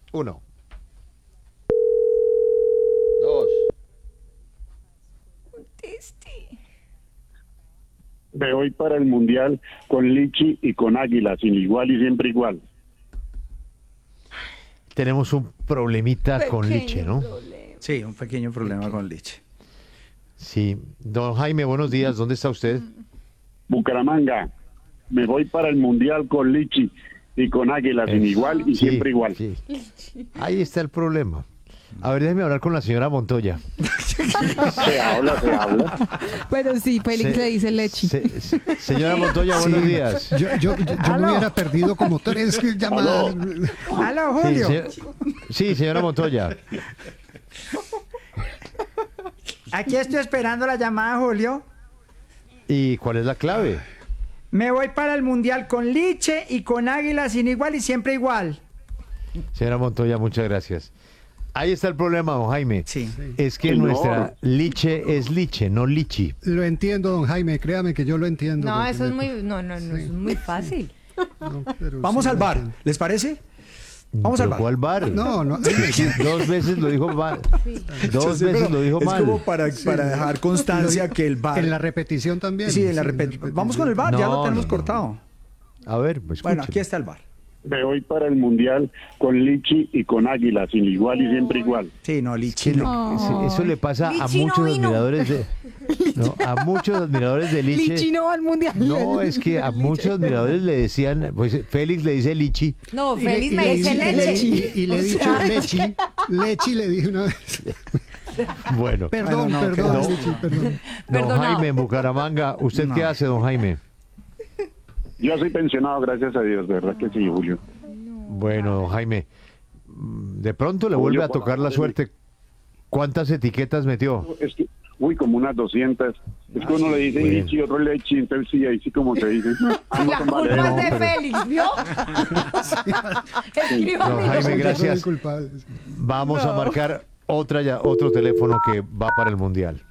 1, 2. Me voy para el Mundial con Lichi y con Águila, sin igual y siempre igual. Tenemos un problemita con Liche, ¿no? Sí, un pequeño problema con Liche. Sí. Don Jaime, buenos días. ¿Dónde está usted? Bucaramanga, me voy para el Mundial con Lichi y con Águila, sin igual y Sí, siempre igual. sí. Ahí está el problema. A ver, déjeme hablar con la señora Montoya. Se habla. Pero sí, Félix le dice Lechi. Señora Montoya, buenos días. Yo me hubiera perdido como 3 llamadas. ¡Aló, Sí, Julio! sí, señora Montoya. Aquí estoy esperando la llamada, Julio. ¿Y cuál es la clave? Me voy para el Mundial con Liche y con Águila, sin igual y siempre igual. Señora Montoya, muchas gracias. Ahí está el problema, don Jaime. Sí. Es que Señor. nuestra Liche es Liche, no Lichi. Lo entiendo, don Jaime, créame que yo lo entiendo. No, porque eso es me- muy, no, es muy fácil. no, pero Vamos sí al lo bar, entiendo. ¿les parece? Vamos al ¿Pero bar. cuál bar? No, 2 veces lo dijo mal. 2 veces lo dijo mal. Es como para dejar constancia que el bar... en la repetición también. Sí, en la repetición. Vamos con el bar, ya No, lo tenemos no, cortado. A ver, pues Bueno, escúcheme. aquí está el bar. Me voy para el Mundial con Lichi y con Águila, sin igual y siempre igual. Sí, no, Que Liche le- no. eso le pasa a Lichi no muchos vino. admiradores de... No, a muchos admiradores de Liche. Lichi no va al mundial. No, es que a muchos admiradores le decían, pues Félix le dice Lichi. No, Y le- Félix y me le- dice y le- Leche. Y le he dicho Lechi. Lechi le dije una vez. Bueno, Perdón, Bueno, no, perdón, no. Lechi, perdón. don Perdonado. Jaime en Bucaramanga, ¿usted No. qué hace, don Jaime? Yo soy pensionado, gracias a Dios, de verdad que sí, Julio. Bueno, don Jaime, de pronto le vuelve a tocar la suerte. ¿Cuántas etiquetas metió? Es que, como unas 200. Es que uno le dice Bueno. Lichi, otro Lechi, entonces sí, ahí sí como se dice. La culpa es de Félix, ¿vio? Don Jaime, Yo soy gracias. el culpable. Vamos a marcar otro teléfono que va para el Mundial.